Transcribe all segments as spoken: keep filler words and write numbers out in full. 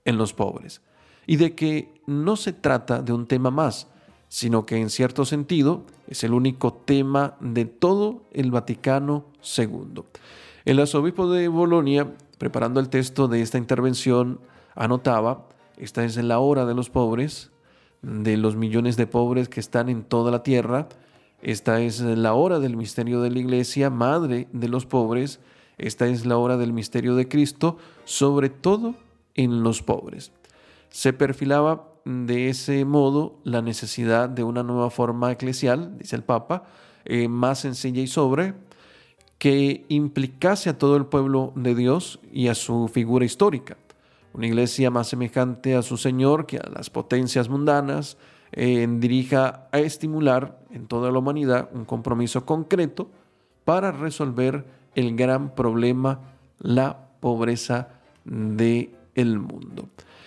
en los pobres, y de que no se trata de un tema más, sino que en cierto sentido es el único tema de todo el Vaticano segundo. El arzobispo de Bolonia, preparando el texto de esta intervención, anotaba: esta es la hora de los pobres, de los millones de pobres que están en toda la tierra. Esta es la hora del misterio de la Iglesia, madre de los pobres. Esta es la hora del misterio de Cristo, sobre todo en los pobres. Se perfilaba de ese modo la necesidad de una nueva forma eclesial, dice el Papa, eh, más sencilla y sobre, que implicase a todo el pueblo de Dios y a su figura histórica. Una iglesia más semejante a su Señor que a las potencias mundanas, eh, dirija a estimular en toda la humanidad un compromiso concreto para resolver el gran problema, la pobreza del mundo.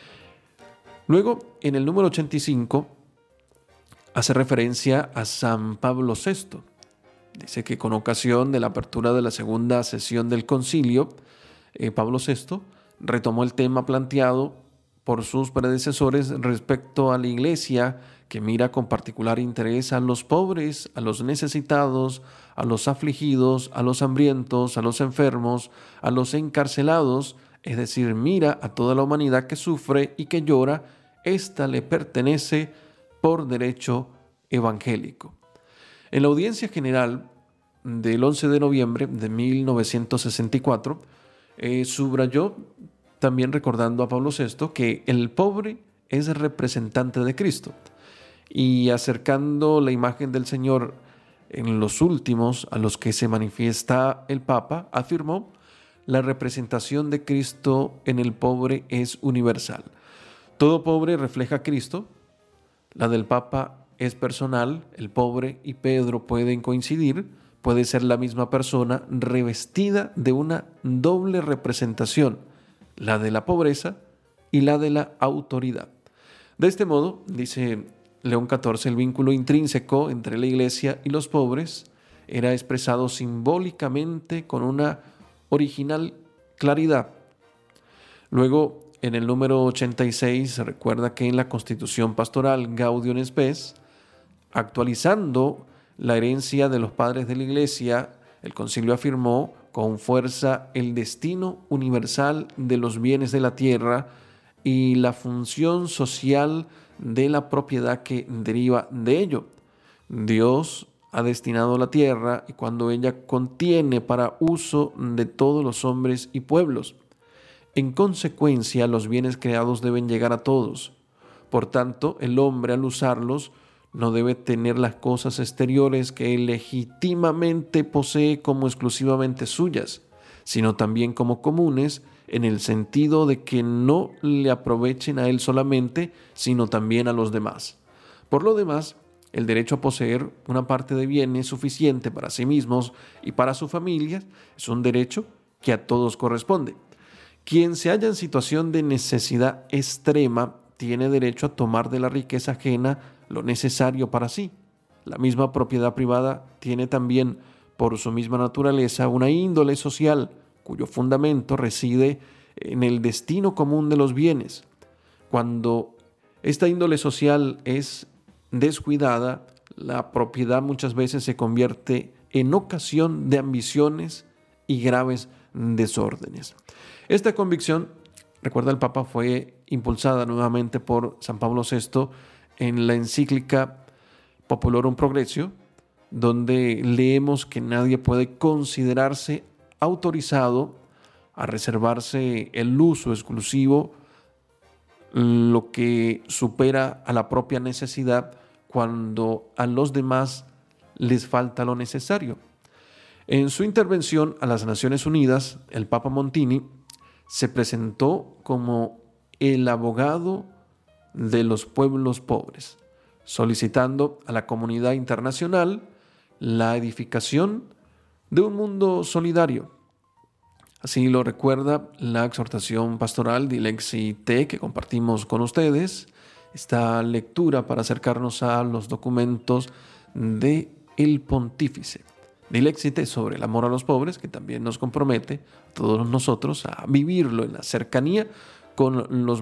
Luego, en el número ochenta y cinco, hace referencia a San Pablo sexto. Dice que con ocasión de la apertura de la segunda sesión del concilio, eh, Pablo sexto retomó el tema planteado por sus predecesores respecto a la Iglesia, que mira con particular interés a los pobres, a los necesitados, a los afligidos, a los hambrientos, a los enfermos, a los encarcelados, es decir, mira a toda la humanidad que sufre y que llora. Esta le pertenece por derecho evangélico. En la audiencia general del once de noviembre de mil novecientos sesenta y cuatro, eh, subrayó, también recordando a Pablo sexto, que el pobre es representante de Cristo, y acercando la imagen del Señor en los últimos a los que se manifiesta el Papa, afirmó: la representación de Cristo en el pobre es universal. Todo pobre refleja a Cristo. La del Papa es personal. El pobre y Pedro pueden coincidir. Puede ser la misma persona revestida de una doble representación, la de la pobreza y la de la autoridad. De este modo, dice León catorce, el vínculo intrínseco entre la Iglesia y los pobres era expresado simbólicamente con una original claridad. Luego, en el número ochenta y seis, se recuerda que en la Constitución Pastoral Gaudium et Spes, actualizando la herencia de los padres de la Iglesia, el concilio afirmó con fuerza el destino universal de los bienes de la tierra y la función social de la propiedad que deriva de ello. Dios ha destinado la tierra y cuando ella contiene para uso de todos los hombres y pueblos. En consecuencia, los bienes creados deben llegar a todos. Por tanto, el hombre, al usarlos, no debe tener las cosas exteriores que él legítimamente posee como exclusivamente suyas, sino también como comunes, en el sentido de que no le aprovechen a él solamente, sino también a los demás. Por lo demás, el derecho a poseer una parte de bienes suficiente para sí mismos y para su familia es un derecho que a todos corresponde. Quien se halla en situación de necesidad extrema tiene derecho a tomar de la riqueza ajena lo necesario para sí. La misma propiedad privada tiene también, por su misma naturaleza, una índole social cuyo fundamento reside en el destino común de los bienes. Cuando esta índole social es descuidada, la propiedad muchas veces se convierte en ocasión de ambiciones y graves desórdenes. Esta convicción, recuerda el Papa, fue impulsada nuevamente por San Pablo sexto en la encíclica Populorum Progressio, donde leemos que nadie puede considerarse autorizado a reservarse el uso exclusivo, lo que supera a la propia necesidad, cuando a los demás les falta lo necesario. En su intervención a las Naciones Unidas, el Papa Montini se presentó como el abogado de los pueblos pobres, solicitando a la comunidad internacional la edificación de un mundo solidario. Así lo recuerda la exhortación pastoral Dilexi Te que compartimos con ustedes, esta lectura para acercarnos a los documentos de el Pontífice. Dilexi Te sobre el amor a los pobres, que también nos compromete a todos nosotros a vivirlo en la cercanía con los